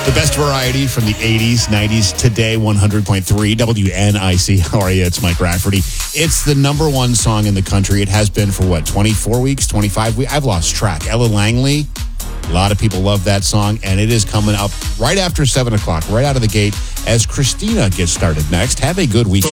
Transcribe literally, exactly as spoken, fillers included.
The best variety from the eighties, nineties, today one hundred point three W N I C. How are you? It's Mike Rafferty. It's the number one song in the country. It has been for what, twenty-four weeks, twenty-five weeks? I've lost track. Ella Langley, a lot of people love that song, and it is coming up right after seven o'clock, right out of the gate, as Christina gets started next. Have a good week.